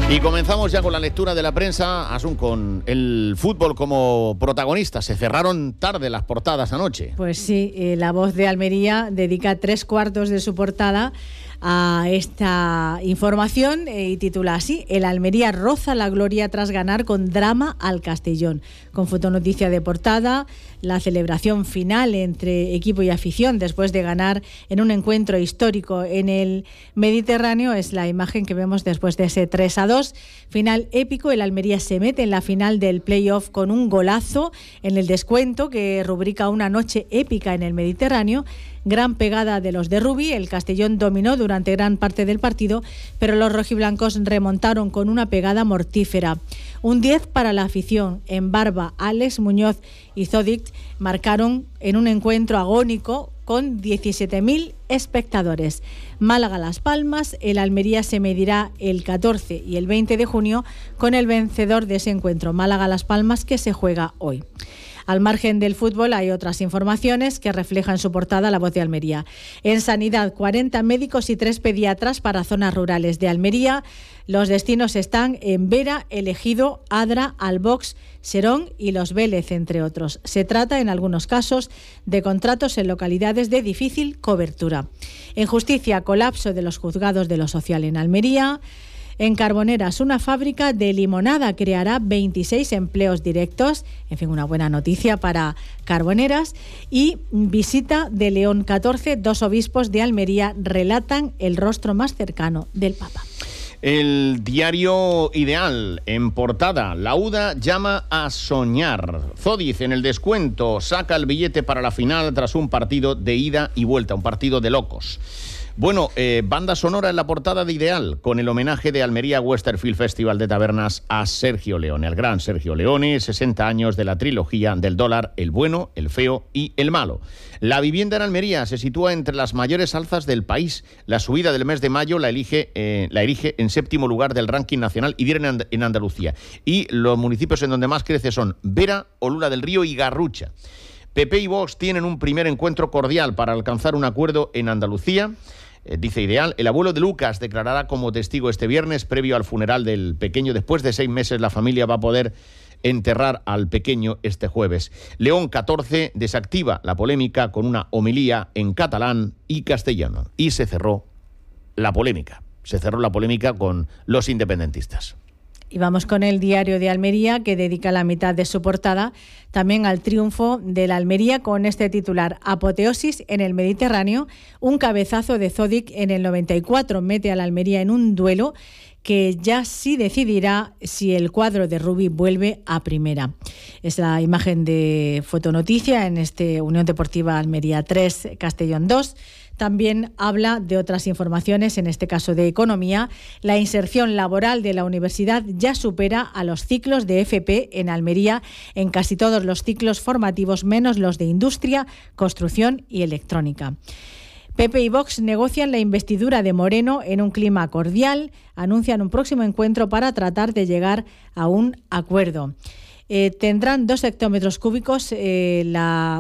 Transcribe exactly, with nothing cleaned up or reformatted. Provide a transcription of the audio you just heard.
Y comenzamos ya con la lectura de la prensa, Asun, con el fútbol como protagonista. Se cerraron tarde las portadas anoche. Pues sí, eh, La Voz de Almería dedica tres cuartos de su portada a esta información eh, y titula así: el Almería roza la gloria tras ganar con drama al Castellón. Con fotonoticia de portada, la celebración final entre equipo y afición después de ganar en un encuentro histórico en el Mediterráneo es la imagen que vemos después de ese tres a dos. Final épico, el Almería se mete en la final del playoff con un golazo en el descuento que rubrica una noche épica en el Mediterráneo. Gran pegada de los de Rubí, el Castellón dominó durante gran parte del partido, pero los rojiblancos remontaron con una pegada mortífera. Un diez para la afición. En Barba, Alex, Muñoz y Zodic marcaron en un encuentro agónico con diecisiete mil espectadores. Málaga-Las Palmas, el Almería se medirá el catorce y el veinte de junio con el vencedor de ese encuentro, Málaga-Las Palmas, que se juega hoy. Al margen del fútbol hay otras informaciones que reflejan en su portada La Voz de Almería. En sanidad, cuarenta médicos y tres pediatras para zonas rurales de Almería. Los destinos están en Vera, El Ejido, Adra, Albox, Serón y Los Vélez, entre otros. Se trata, en algunos casos, de contratos en localidades de difícil cobertura. En justicia, colapso de los juzgados de lo social en Almería. En Carboneras, una fábrica de limonada creará veintiséis empleos directos. En fin, una buena noticia para Carboneras. Y visita de León catorce, dos obispos de Almería relatan el rostro más cercano del Papa. El diario Ideal, en portada, la U D A llama a soñar. Zodic en el descuento saca el billete para la final tras un partido de ida y vuelta, un partido de locos. Bueno, eh, banda sonora en la portada de Ideal, con el homenaje de Almería Westerfield Festival de Tabernas a Sergio Leone, el gran Sergio Leone, sesenta años de la trilogía del dólar, el bueno, el feo y el malo. La vivienda en Almería se sitúa entre las mayores alzas del país. La subida del mes de mayo la, elige, eh, la erige en séptimo lugar del ranking nacional y viene en, And- en Andalucía. Y los municipios en donde más crece son Vera, Olula del Río y Garrucha. P P y Vox tienen un primer encuentro cordial para alcanzar un acuerdo en Andalucía. Eh, dice Ideal, el abuelo de Lucas declarará como testigo este viernes previo al funeral del pequeño. Después de seis meses la familia va a poder enterrar al pequeño este jueves. León catorce desactiva la polémica con una homilía en catalán y castellano. Y se cerró la polémica. Se cerró la polémica con los independentistas. Y vamos con el diario de Almería, que dedica la mitad de su portada también al triunfo de la Almería con este titular: apoteosis en el Mediterráneo. Un cabezazo de Zodic en el noventa y cuatro mete a la Almería en un duelo que ya sí decidirá si el cuadro de Rubí vuelve a primera. Es la imagen de fotonoticia en este Unión Deportiva Almería tres, Castellón dos. También habla de otras informaciones, en este caso de economía. La inserción laboral de la universidad ya supera a los ciclos de F P en Almería en casi todos los ciclos formativos, menos los de industria, construcción y electrónica. P P y Vox negocian la investidura de Moreno en un clima cordial. Anuncian un próximo encuentro para tratar de llegar a un acuerdo. Eh, tendrán dos hectómetros cúbicos eh, la